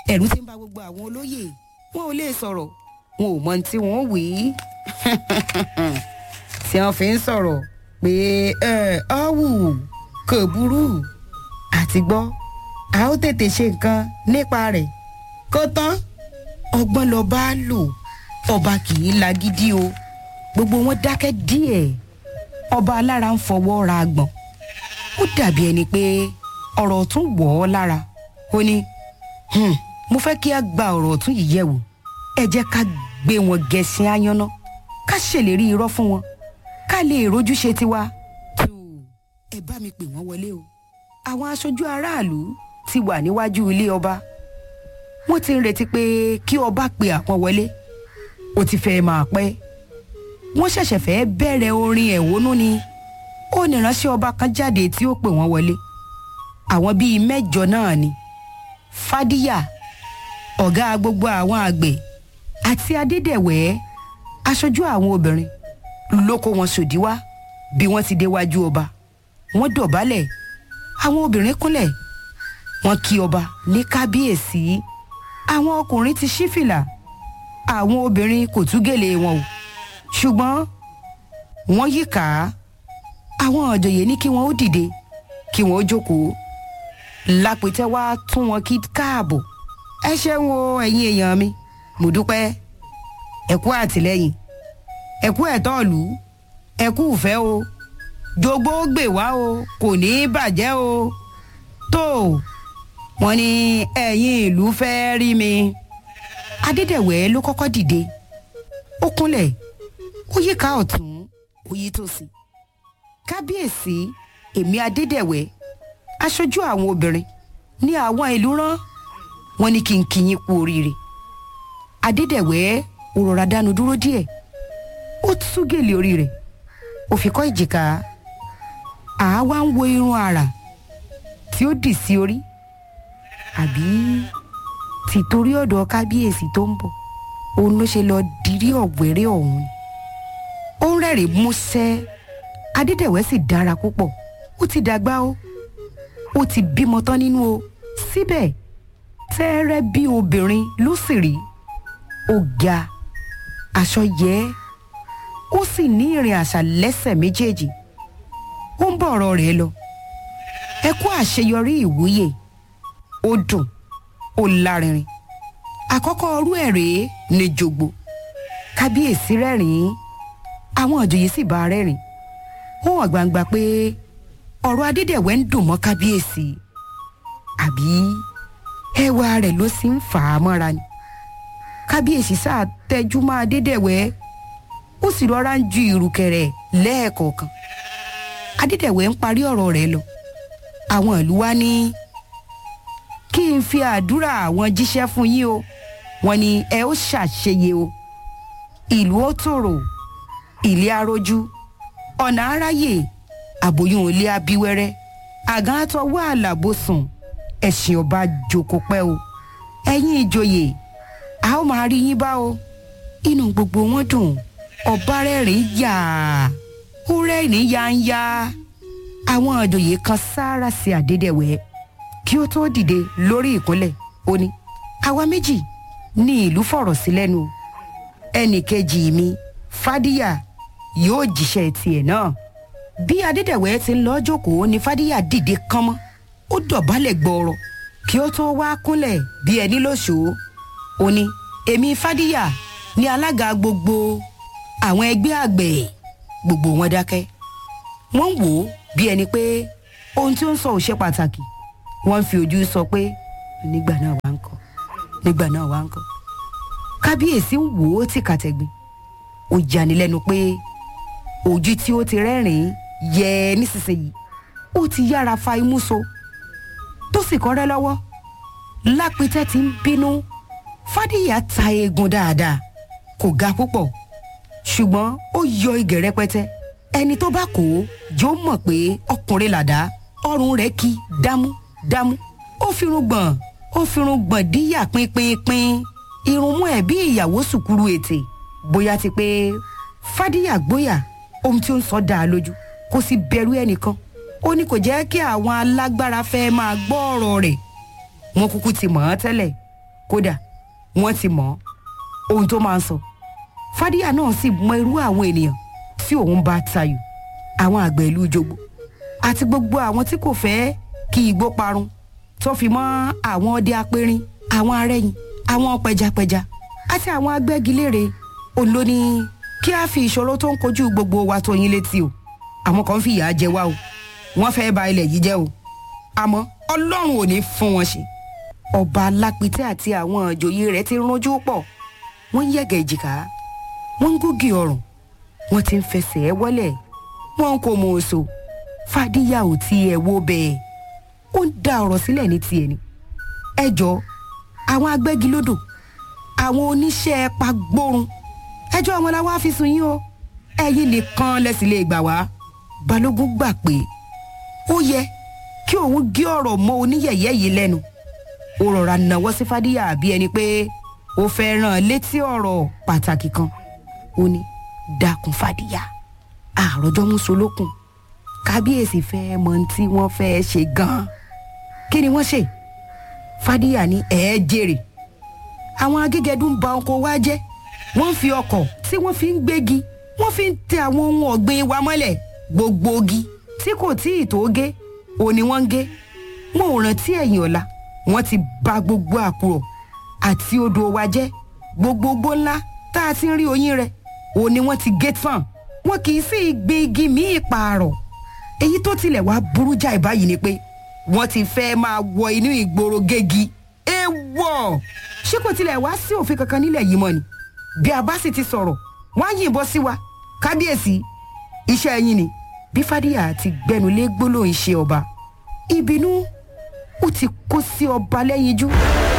ẹ̀rù ti ń ba gbogbo àwọn olóyè wọn ò lè sọ̀rọ̀ wọn ò mọ tí wọn ò wí tí wọn fi ń sọ̀rọ̀ pé ọ̀wù kò burú àti gbọ́ a ó tètè ṣe nǹkan nípa rẹ̀ kó tán ọgbọ́n lọ bá lò ọba kì í lagídí o gbogbo wọn dákẹ́ díẹ̀ ọba alára ń fọwọ́ ra agbọ̀n ó dàbí ẹni pé ọ̀rọ̀ tún wọ̀ ọ́ lára ó ní mo fẹ́ kí a gba ọ̀rọ̀ tún yìí yẹ̀ wò ẹ jẹ́ ká gbé wọn gẹ̀ẹ́sì áyánná ká ṣèlérí irọ́ fún wọn ká lè rojú ṣe tiwa tó ẹ bá mi pè wọ́n wọlé o àwọn aṣojú aráàlú ti wà níwájú ilé ọba wọ́n ti ń retí pé kí ọba pe àwọn wọlé ó ti fẹ́ máa pẹ́ wọ́n ṣẹ̀ṣẹ̀ fẹ́ bẹ̀rẹ̀ orin ẹ̀hónú ni ó ní ìránṣẹ́ ọba kan jáde tí ó pè wọ́n wọlé àwọn bíi 8 náà ni fàdíyà ọ̀gá gbogbo àwọn àgbẹ̀ àti adédèwẹ̀ aṣojú àwọn obìnrin ló kó wọn sòdí wá bí wọ́n ti déwájú ọba wọ́n dọ̀bálẹ̀ àwọn obìnrin kúnlẹ̀ wọ́n kí ọba ní kábíyèsí àwọn ọkùnrin ti ṣí fìlà àwọn obìnrin kò tú gèlè wọn o ṣùgbọ́n wọ́n yí ká àwọn òjòyè ní kí wọ́n ó dìde kí wọ́n ó jókòó lápẹtẹ wá tún wọn kí káàbọ̀ ẹ ṣeun o ẹ̀yin èèyàn mi mo dúpẹ́ ẹ kú àtìlẹ́yìn ẹ kú ẹ̀tọ́ ìlú ẹ kú ìfẹ́ o jogbo gbè wá o kò ní í bàjẹ́ o tó wọ́n ní ẹ̀yin ìlú fẹ́ rí mi adédèwẹ̀ ló kọ́kọ́ dìde ó kúnlẹ̀ ó yíká ọ̀tún ó yí tòsì kábíyèsí èmi adédèwẹ̀ aṣojú àwọn obìnrin ní àwọn ìlú rán wọ́n ní kí n kí yín kú oríire adédèwẹ̀ ó rọra dánu dúró díẹ̀ ó tú gèlè orí rẹ̀ ó fi kọ́ ìjìká àwa ń wo irun àrà tí ó dì sí orí àbí tìtorí ọ̀dọ̀ kábíyèsí tó ń bọ̀ òun ló ṣe lọ dirí ọ̀gbẹ́rẹ́ ọ̀hún ó ń rẹ́rìn músẹ́ adédèwẹ̀ sì dára púpọ̀ ó ti dàgbà ó ti bímọ tán nínú o síbẹ̀ tẹ́rẹ́ bí obìnrin ló sì rí ó ga aṣọ yẹ ó sì ní ìrìn àṣà lẹ́sẹ̀ méjèèjì ó ń bọ̀ ọ̀rọ̀ rẹ̀ lọ ẹ kú àṣeyọrí ìwúyè ó dùn ó lárinrin àkọ́kọ́ ọrú ẹ̀ rèé ní jogbo kábíyèsí rẹ́rìn-ín àwọn òjòyè sì bá rẹ́rìn ó hàn gbangba pé ọ̀rọ̀ adédèwẹ̀ ń dùn mọ́ kábíyèsí àbí ẹwà rẹ̀ ló sì ń fà á mọ́ra ni kábíyèsí sáà tẹjú mọ́ adédèwẹ̀ ó sì rọra ń ju ìrùkẹ̀rẹ̀ lẹ́ẹ̀kọ̀ọ̀kan adédèwẹ̀ ń parí ọ̀rọ̀ rẹ̀ lọ àwọn ìlú wa ní kí n fi àdúrà àwọn jíṣẹ́ fún yín o wọ́n ní ẹ ó ṣàṣeyẹ o ìlú ó tòrò ilé arójú ọ̀nà aráyè àbòyún ilé abíwẹ́rẹ́ àgàn àtọwọ́ àlàbòsùn ẹ̀sìn ọba jòkó pẹ́ o ẹ̀yin ìjòyè a ó máa rí yín bá o inú gbogbo wọn dùn ọba rẹ́rìn yà ó rẹ́rìn yáńyá àwọn ìjòyè kan sáárá sí adédèwẹ̀ kí ó tó dìde lórí ìkúnlẹ̀ ó ní àwa méjì ní ìlú fọ̀rọ̀ sí lẹ́nu ẹnì kejì mi fàdíyà yóò jíṣẹ́ tiẹ̀ náà bí adédèwẹ̀ ti ń lọ jókòó ni fàdíyà dìde kánmọ́ ó dọ̀bálẹ̀ gbọ́ọ̀rọ̀ kí ó tó wá kúnlẹ̀ bí ẹni lóṣòó ó ní èmi fàdíyà ní alága gbogbo àwọn ẹgbẹ́ àgbẹ̀ gbogbo wọn dákẹ́ wọ́n wò ó bí ẹni pé ohun tí ó ń sọ ò ṣe pàtàkì wọ́n fi ojú sọ pé nígbà náà wà ń kọ́ nígbà náà wà ń kọ́ kábíyèsí ń wò ó tì kàtẹ́gbin ó yanilẹ́nu pé ojú tí ó ti rẹ́rìn-ín yẹ nísinsìnyí ó ti yára fa imú so tó sì kọ́rẹ́ lọ́wọ́ lápítẹ́ ti ń bínú fàdíyà ta eegun dáadáa kò ga púpọ̀ ṣùgbọ́n ó yọ igè rẹpẹtẹ ẹni tó bá kó yóò mọ̀ pé ọkùnrin làdá ọrùn rẹ̀ kí dámú ó firun gbọ̀n díyà pínpínpín irun mú ẹ̀ bí ìyàwó sùkúrú ètè bóyá ti pé fàdíyà gbóyà ohun tí ó ń sọ dáa lójú kò sì bẹ̀rù ẹnìkan ó ní kò jẹ́ kí àwọn alágbára fẹ́ máa gbọ́ ọ̀rọ̀ rẹ̀ wọn kúkú ti mọ̀ ọ́n tẹ́lẹ̀ kódà wọ́n ti mọ̀ ohun tó máa ń sọ. Fàdíyà náà sì mọ irú àwọn ènìyàn tí òun bá tayò, àwọn àgbẹ̀ ìlú Jogbo àti gbogbo àwọn tí kò fẹ́ kí igbó parun, tó fi mọ́ àwọn ọdẹ apẹrin, àwọn arẹ́yìn, àwọn pẹjapẹja àti àwọn agbẹ́gilére. Òun ló ní kí a fi ìṣòro tó ń kojú gbogbo wa tó yín létí o. Àwọn kan fìyà jẹ wá o, wọ́n fẹ́ ba ilẹ̀ yìí jẹ́ o, àmọ́ Ọlọ́run ò ní fún wọn ṣe. Ọba Alápítẹ́ àti àwọn ìjòyè rẹ̀ ti rúnjú pọ̀, wọ́n ń yẹ̀gẹ̀ èjìká, wọ́n ń gògì ọrùn, wọ́n ti ń fẹsẹ̀ wọ́lẹ̀, wọ́n kò mọ̀ oṣù. Fàdíyà ò tiẹ̀ wo bẹ́ẹ̀, ó ń da ọ̀rọ̀ sílẹ̀ ní tiẹ̀ ni. Ẹ jọ̀ọ́, àwọn agbẹ́gilódò, àwọn oníṣẹ́ pagbórun, ẹjọ́ wọn la wá fi sùn yín o, ẹ̀yin nìkan lẹ́sìn lè gbà wá. Balógun gbà pé ó yẹ kí òun gé ọ̀rọ̀ mọ́ oníyẹ̀yẹ́ yìí lẹ́nu. Ó rọra nàwọ́ sí Fàdíyà bí ẹni pé ó fẹ́ rán létí ọ̀rọ̀ pàtàkì kan. Ó ní, dákun Fàdíyà, àròjọ mùsùlùkùn, kábíyèsí fẹ́ mọ tí wọ́n fẹ́ ṣe gan-an. Kí ni wọ́n ṣe? Fàdíyà ní jèrè. Àwọn agégẹdú ń ba oko wa jẹ́, wọ́n fi ọkọ̀ tí wọ́n fi ń gbégi, wọ́n fi ń tẹ àwọn ohun ọ̀gbìn wa mọ́lẹ̀. Gbogbo igi tí kò tí ì tó gé òní wọ́n ń gé. Wọn ò rántí ẹ̀yìn ọ̀la, wọ́n ti ba gbogbo àkùrọ̀ àti odò wa jẹ́. Gbogbo ńlá tá a ti ń rí oyin rẹ̀ òní wọ́n ti gé tán. Wọn kì í sì gbin igi míì pààrọ̀. Èyí tó tilẹ̀ wá burú jáì báyìí ni pé wọ́n ti fẹ́ máa wọ inú ìgboro gégi. Èèwọ̀! Ṣé kò tilẹ̀ wá sí òfin kankan nílẹ̀ yìí mọ́ ni? Bí a bá sì ti sọ̀rọ̀, wọ́n á yìnbọn sí wa. Kábíyèsí, iṣẹ́ ẹ̀yin ni. Bí Fàdíyà ti gbẹnulé gbólóhùn ṣe ọba, ìbínú ó ti kó sí ọba lẹ́yinjú.